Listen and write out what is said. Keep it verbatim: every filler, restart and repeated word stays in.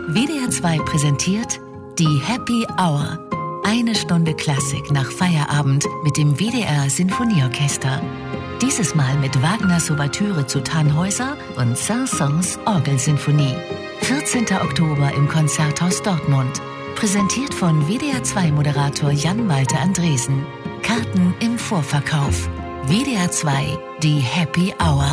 W D R zwei präsentiert die Happy Hour. Eine Stunde Klassik nach Feierabend mit dem W D R Sinfonieorchester. Dieses Mal mit Wagners Ouvertüre zu Tannhäuser und Saint-Saëns Orgelsinfonie. vierzehnten Oktober im Konzerthaus Dortmund. Präsentiert von W D R zwei Moderator Jan-Malte Andresen. Karten im Vorverkauf. W D R zwei, die Happy Hour.